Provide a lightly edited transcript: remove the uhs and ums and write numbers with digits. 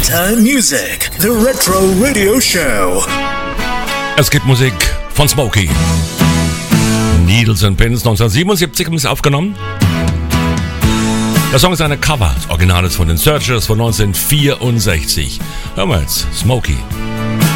Anytime Music, the Retro Radio Show. Es gibt Musik von Smokey. Needles and Pins, 1977 ist aufgenommen. Der Song ist eine Cover. Das Original ist von den Searchers von 1964. Hören wir jetzt Smokey.